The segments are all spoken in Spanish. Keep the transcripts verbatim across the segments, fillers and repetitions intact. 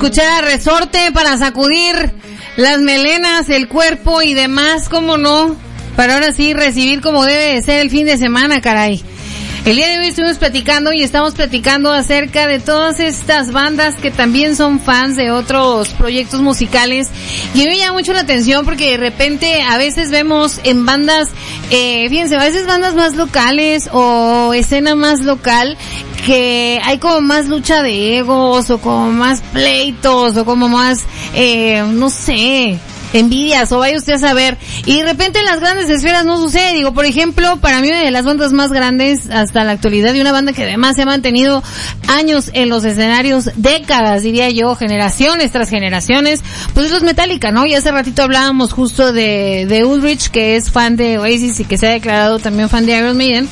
escuchar a Resorte para sacudir las melenas, el cuerpo y demás, cómo no, para ahora sí recibir como debe de ser el fin de semana, caray. El día de hoy estuvimos platicando y estamos platicando acerca de todas estas bandas que también son fans de otros proyectos musicales. Y a mí me llama mucho la atención porque de repente a veces vemos en bandas, eh, fíjense, a veces bandas más locales o escena más local, que hay como más lucha de egos o como más pleitos o como más, eh, no sé, envidias o vaya usted a saber, y de repente en las grandes esferas no sucede. Digo, por ejemplo, para mí una de las bandas más grandes hasta la actualidad y una banda que además se ha mantenido años en los escenarios, décadas diría yo, generaciones tras generaciones, pues es los Metallica, ¿no? Y hace ratito hablábamos justo de, de Ulrich, que es fan de Oasis y que se ha declarado también fan de Iron Maiden.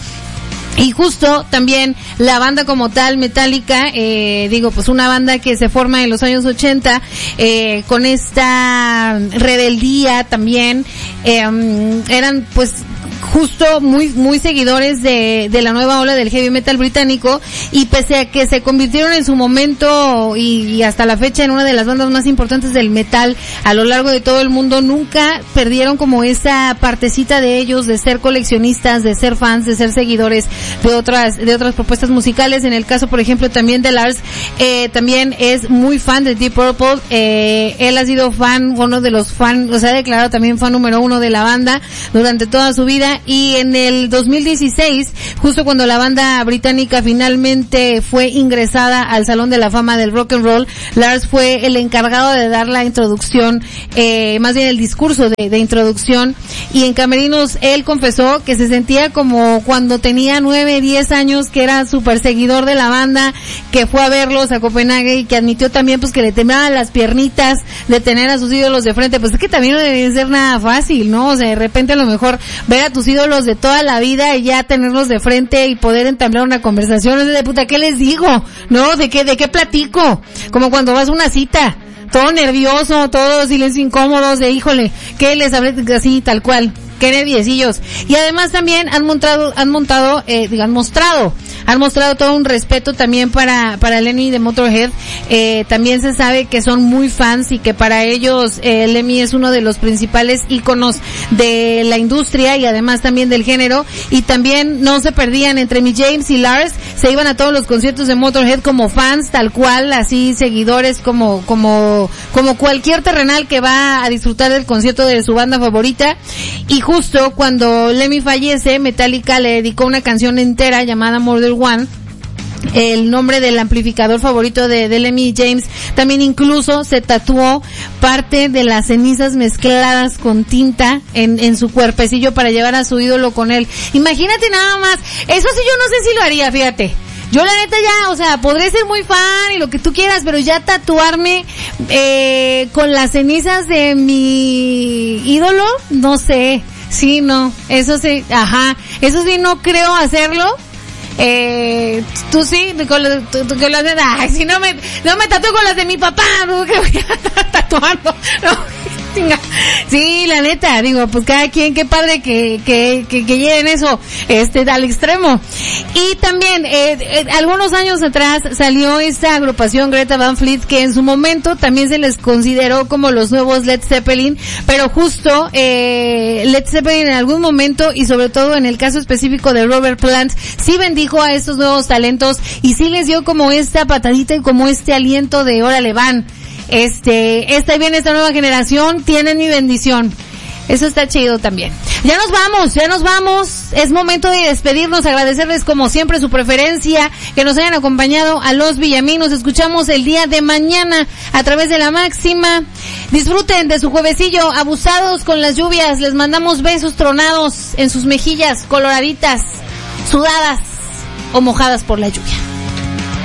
Y justo también la banda como tal, Metallica, eh, digo, pues una banda que se forma en los años ochenta, eh, con esta rebeldía también, eh, eran pues justo muy muy seguidores de de la nueva ola del heavy metal británico, y pese a que se convirtieron en su momento y, y hasta la fecha en una de las bandas más importantes del metal a lo largo de todo el mundo, nunca perdieron como esa partecita de ellos de ser coleccionistas, de ser fans, de ser seguidores de otras de otras propuestas musicales. En el caso, por ejemplo, también de Lars, eh, también es muy fan de Deep Purple. Eh, él ha sido fan, uno de los fans, o sea, ha declarado también fan número uno de la banda durante toda su vida. Y en el dos mil dieciséis, justo cuando la banda británica finalmente fue ingresada al Salón de la Fama del Rock and Roll, Lars fue el encargado de dar la introducción, eh, más bien el discurso de, de introducción, y en camerinos él confesó que se sentía como cuando tenía nueve, diez años, que era súper seguidor de la banda, que fue a verlos a Copenhague y que admitió también pues que le temblaban las piernitas de tener a sus ídolos de frente. Pues es que también no debe ser nada fácil, ¿no? O sea, de repente a lo mejor ver a tus ídolos de toda la vida y ya tenerlos de frente y poder entablar una conversación, no sé de puta, ¿qué les digo? ¿No? ¿De qué, de qué platico? Como cuando vas a una cita, todo nervioso, todo silencio incómodos, de híjole, ¿qué les hablé? Así, tal cual. Qué nerviosillos. Y además también han montado, han montado, eh, digan, mostrado, han mostrado todo un respeto también para, para Lemmy de Motorhead. Eh, también se sabe que son muy fans y que para ellos, eh, Lemmy es uno de los principales íconos de la industria y además también del género. Y también no se perdían entre mi James y Lars, se iban a todos los conciertos de Motorhead como fans, tal cual, así, seguidores como, como, como cualquier terrenal que va a disfrutar del concierto de su banda favorita. Y justo cuando Lemmy fallece, Metallica le dedicó una canción entera llamada Murder One, el nombre del amplificador favorito de, de Lemmy James. También incluso se tatuó parte de las cenizas mezcladas con tinta en, en su cuerpecillo para llevar a su ídolo con él. Imagínate nada más, eso sí yo no sé si lo haría, fíjate. Yo la neta ya, o sea, podré ser muy fan y lo que tú quieras, pero ya tatuarme eh, con las cenizas de mi ídolo, no sé. Sí, no, eso sí, ajá, eso sí no creo hacerlo. Eh, tú sí, con las, tú, tú, con las de, ay, si no me, no me tatúo con las de mi papá, no, que voy a estar tatuando, no. Sí, la neta, digo, pues cada quien, qué padre que, que, que, que lleguen eso, este, al extremo. Y también, eh, eh, algunos años atrás salió esta agrupación Greta Van Fleet, que en su momento también se les consideró como los nuevos Led Zeppelin, pero justo, eh, Led Zeppelin en algún momento, y sobre todo en el caso específico de Robert Plant, sí bendijo a estos nuevos talentos y sí les dio como esta patadita y como este aliento de órale van. Este, esta viene esta nueva generación, tienen mi bendición. Eso está chido también. Ya nos vamos, ya nos vamos. Es momento de despedirnos, agradecerles como siempre su preferencia, que nos hayan acompañado a los Villaminos. Escuchamos el día de mañana a través de La Máxima. Disfruten de su juevecillo, abusados con las lluvias. Les mandamos besos tronados en sus mejillas, coloraditas, sudadas o mojadas por la lluvia.